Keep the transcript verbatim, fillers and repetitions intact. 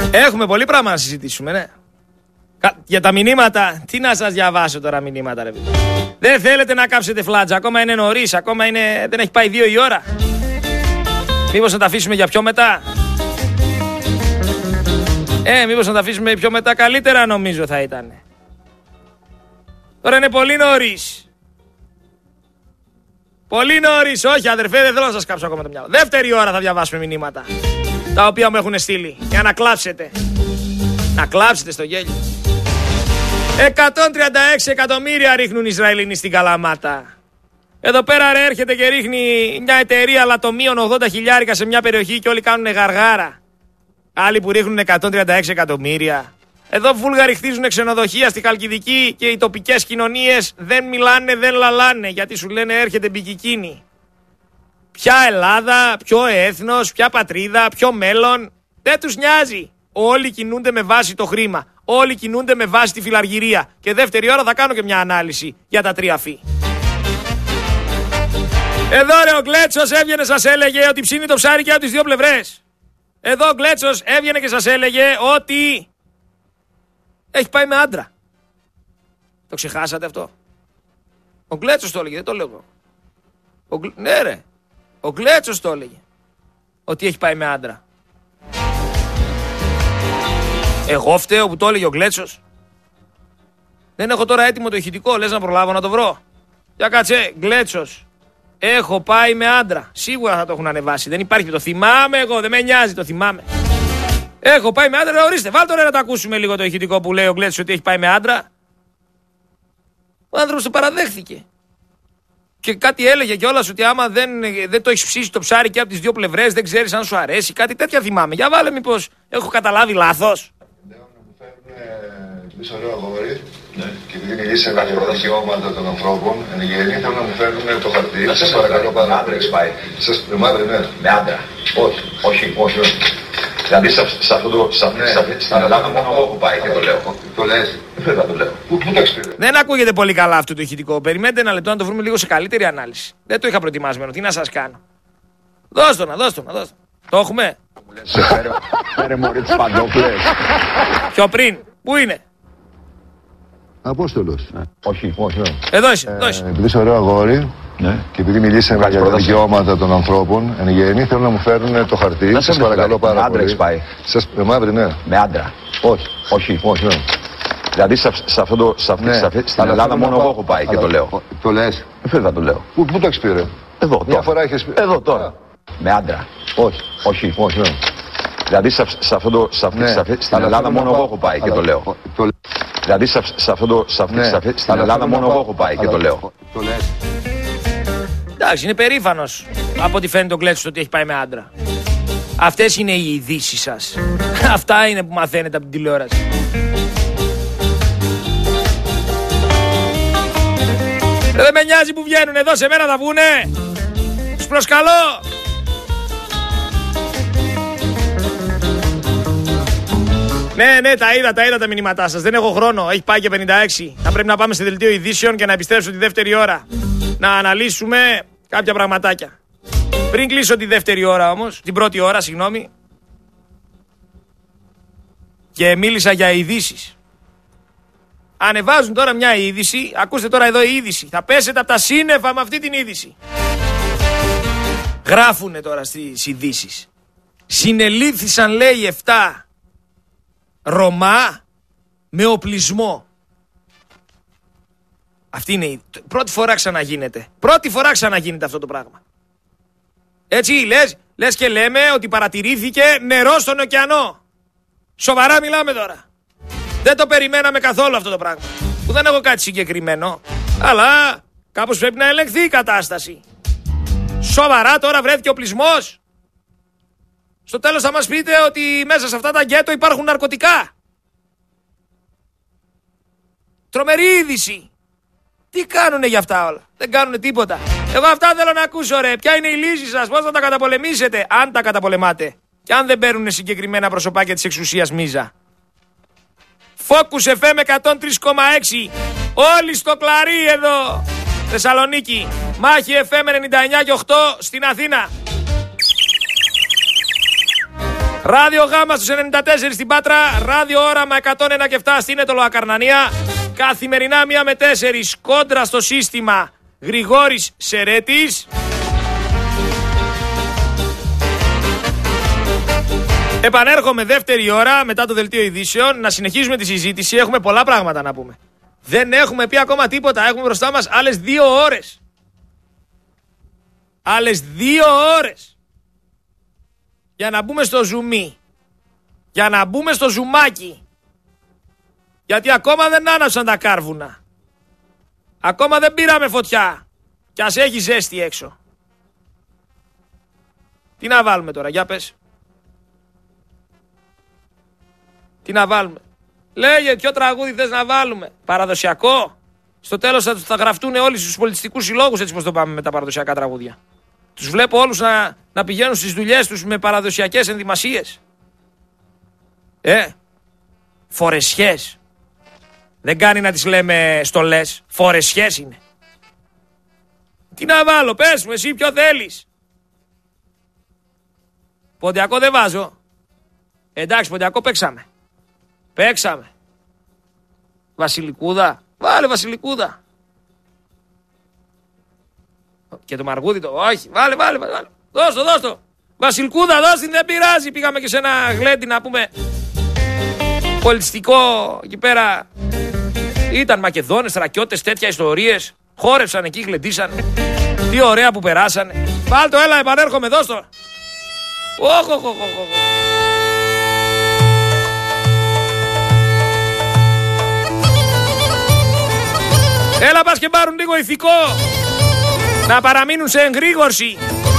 Έχουμε πολύ πράγμα να συζητήσουμε, ναι. Για τα μηνύματα, τι να σας διαβάσω τώρα μηνύματα, ρε παιδί. Δεν θέλετε να κάψετε φλάτζα, ακόμα είναι νωρίς, ακόμα είναι... δεν έχει πάει δύο η ώρα. Μήπως να τα αφήσουμε για πιο μετά. Ε, μήπως να τα αφήσουμε πιο μετά, καλύτερα νομίζω θα ήταν. Τώρα είναι πολύ νωρίς. Πολύ νωρίς, όχι αδερφέ, δεν θέλω να σας κάψω ακόμα το μυαλό. Δεύτερη ώρα θα διαβάσουμε μηνύματα, τα οποία μου έχουν στείλει, για να κλάψετε. Να κλάψετε στο γέλιο. εκατόν τριάντα έξι εκατομμύρια ρίχνουν οι Ισραηλινοί στην Καλαμάτα. Εδώ πέρα ρε έρχεται και ρίχνει μια εταιρεία λατομείων ογδόντα χιλιάρικα σε μια περιοχή και όλοι κάνουν γαργάρα. Άλλοι που ρίχνουν εκατόν τριάντα έξι εκατομμύρια. Εδώ Βούλγαροι χτίζουν ξενοδοχεία στη Χαλκιδική και οι τοπικές κοινωνίες δεν μιλάνε, δεν λαλάνε, γιατί σου λένε έρχεται μπικικίνη. Ποια Ελλάδα, ποιο έθνος, ποια πατρίδα, ποιο μέλλον, δεν τους νοιάζει. Όλοι κινούνται με βάση το χρήμα. Όλοι κινούνται με βάση τη φιλαργυρία. Και δεύτερη ώρα θα κάνω και μια ανάλυση για τα τρία φύ. Εδώ ρε ο Γκλέτσος έβγαινε, σας έλεγε ότι ψήνει το ψάρι και από τις δύο πλευρές. Εδώ ο Γκλέτσος έβγαινε και σας έλεγε ότι έχει πάει με άντρα. Το ξεχάσατε αυτό? Ο Γκλέτσος το έλεγε, δεν το λέω εγώ. Ο Γκλ... Ναι ρε, ο Γκλέτσος το έλεγε ότι έχει πάει με άντρα. Εγώ φταίω που το έλεγε ο Γκλέτσος? Δεν έχω τώρα έτοιμο το ηχητικό, λες να προλάβω να το βρω? Για κάτσε, Γκλέτσος, έχω πάει με άντρα. Σίγουρα θα το έχουν ανεβάσει, δεν υπάρχει, το θυμάμαι εγώ, δεν με νοιάζει, το θυμάμαι. Έχω πάει με άντρα, ορίστε, βάλτε ρε να το ακούσουμε λίγο το ηχητικό που λέει ο Γκλέτσος ότι έχει πάει με άντρα. Ο άνθρωπος το παραδέχθηκε. Και κάτι έλεγε κιόλας ότι άμα δεν, δεν το έχεις ψήσει το ψάρι και από τις δύο πλευρές, δεν ξέρεις αν σου αρέσει, κάτι τέτοια θυμάμαι. Για βάλε μήπως έχω καταλάβει λάθος. Εμείς ωραίο αγόρι, ναι. Και επειδή μιλήσαμε για τα δικαιώματα των ανθρώπων, εν γέννη θέλω να μου φέρουν το χαρτί. Να σας παρακαλώ πάρα πολύ. Άντρα έχεις πάει? Σας με άντρα, ναι. Με άντρα? Όχι, όχι, όχι. όχι. Δηλαδή σε, σε αυτό το, σε, ναι. σε, στην Ελλάδα μόνο εγώ έχω πάει και το λέω. Το λες? Δεν θα το λέω. Πού, πού το εξπήρε? Δεν ακούγεται πολύ καλά αυτό το ηχητικό. Περιμένετε ένα λεπτό να το βρούμε λίγο σε καλύτερη ανάλυση. Δεν το είχα προετοιμασμένο. Τι να σας κάνω? Δώσ' το να, δώσ' το να, δώσ' το. Το έχουμε? Σε φέρε, φέρε μωρή τις παντόφλες. Πιο πριν, πού είναι? Απόστολος. Ναι. Όχι, όχι, όχι. Εδώ είσαι, εδώ είσαι. Ε, επειδή είσαι ωραίο αγόρι, ναι. Και επειδή μιλήσαμε για τα δικαιώματα των ανθρώπων, εν γέννη θέλω να μου φέρουν το χαρτί. Να σας παρακαλώ πάρα πολύ. Με άντρα έχεις πάει? Σας, με μαύρη, ναι. Με άντρα? Όχι. Όχι, όχι, όχι. Δηλαδή σε, σε αυτό το, σε αυτή, ναι. σε αυτή, στην αλλά Ελλάδα μόνο εγώ έχω πάει και το λέω. Το λες? Δεν θα το λέω. Πού, πού το εξπήρε? Εδώ, μια φορά έχεις πει. Εδώ τώρα. Με άντρα? Όχι. Όχι, όχι, όχι. Δηλαδή σε, σε αυτό το, σε αυτή, ναι. σε αυτή, στην αλλά Ελλάδα μόνο εγώ έχω πάει και το λέω. Το... Δηλαδή σε, σε αυτό το, σε αυτή, ναι. σε αυτή, στην Ελλάδα μόνο εγώ έχω πάει και το λέω. Το λες? Εντάξει, είναι περήφανος από ό,τι φαίνεται ο Γκλέτσος ότι έχει πάει με άντρα. Αυτές είναι οι ειδήσεις σας. Αυτά είναι που μαθαίνετε από την τηλεόραση. Δεν με νοιάζει που βγαίνουν εδώ, σε μένα θα βγουνε. Τους προσκαλώ. Ναι, ναι, τα είδα, τα είδα τα μηνύματά σας. Δεν έχω χρόνο, έχει πάει και πενήντα έξι. Θα πρέπει να πάμε σε δελτίο ειδήσεων και να επιστρέψω τη δεύτερη ώρα. Να αναλύσουμε κάποια πραγματάκια. Πριν κλείσω τη δεύτερη ώρα όμως, την πρώτη ώρα, συγγνώμη, και μίλησα για ειδήσεις. Ανεβάζουν τώρα μια είδηση, ακούστε τώρα εδώ η είδηση. Θα πέσετε από τα σύννεφα με αυτή την είδηση. Γράφουνε τώρα στις ειδήσεις. Συνελήφθησαν, λέει, εφτά Ρωμά με οπλισμό. Αυτή είναι η... Πρώτη φορά ξαναγίνεται. Πρώτη φορά ξαναγίνεται αυτό το πράγμα. Έτσι λες, λες και λέμε ότι παρατηρήθηκε νερό στον ωκεανό. Σοβαρά μιλάμε τώρα. Δεν το περιμέναμε καθόλου αυτό το πράγμα. Που δεν έχω κάτι συγκεκριμένο. Αλλά κάπως πρέπει να ελεγχθεί η κατάσταση. Σοβαρά τώρα βρέθηκε οπλισμός. Στο τέλος θα μας πείτε ότι μέσα σε αυτά τα γκέτο υπάρχουν ναρκωτικά. Τρομερή είδηση. Τι κάνουνε για αυτά όλα? Δεν κάνουνε τίποτα. Εγώ αυτά θέλω να ακούσω, ρε. Ποια είναι η λύση σας? Πώς θα τα καταπολεμήσετε? Αν τα καταπολεμάτε. Και αν δεν παίρνουν συγκεκριμένα προσωπάκια της εξουσίας μίζα. Focus εφ εμ εκατόν τρία κόμμα έξι. Όλοι στο κλαρί εδώ. Θεσσαλονίκη. Μάχη εφ εμ ενενήντα εννιά και οκτώ στην Αθήνα. Ράδιο Γάμα στους ενενήντα τέσσερα στην Πάτρα. Ράδιο Όραμα εκατόν ένα και επτά στην Έτωλο Ακαρνανία. Καθημερινά μία με τέσσερις κόντρα στο σύστημα Γρηγόρης Σερέτης. Επανέρχομαι δεύτερη ώρα μετά το δελτίο ειδήσεων να συνεχίζουμε τη συζήτηση. Έχουμε πολλά πράγματα να πούμε. Δεν έχουμε πει ακόμα τίποτα. Έχουμε μπροστά μας άλλες δύο ώρες. Άλλες δύο ώρες. Για να μπούμε στο ζουμί. Για να μπούμε στο ζουμάκι. Γιατί ακόμα δεν άναψαν τα κάρβουνα. Ακόμα δεν πήραμε φωτιά. Κι ας έχει ζέστη έξω. Τι να βάλουμε τώρα, για πες. Τι να βάλουμε. Λέγε ποιο τραγούδι θες να βάλουμε. Παραδοσιακό. Στο τέλος θα, θα γραφτούν όλοι στους πολιτιστικούς συλλόγους, έτσι πως το πάμε με τα παραδοσιακά τραγούδια. Τους βλέπω όλους να, να πηγαίνουν στις δουλειές τους με παραδοσιακές ενδυμασίες. Ε, φορεσιές. Δεν κάνει να τις λέμε στολές. Φορεσιές είναι. Τι να βάλω, πες μου εσύ ποιο θέλεις. Ποντιακό δεν βάζω. Εντάξει, Ποντιακό παίξαμε. Παίξαμε. Βασιλικούδα. Βάλε Βασιλικούδα. Και το Μαργούδι το. Όχι. Βάλε, βάλε, βάλε. Δώσ' το, δώσ' το. Βασιλικούδα, δώσ' την, δεν πειράζει. Πήγαμε και σε ένα γλέντι να πούμε πολιτιστικό εκεί πέρα. Ήταν Μακεδόνες, Θρακιώτες, τέτοια ιστορίες. Χόρεψαν εκεί, γλεντήσαν. Τι ωραία που περάσανε. Βάλ' το, έλα, επανέρχομαι, δώσ' το. Όχ, όχ, όχ, όχ. Έλα πας και πάρουν λίγο ηθικό. Να παραμείνουν σε εγρήγορση.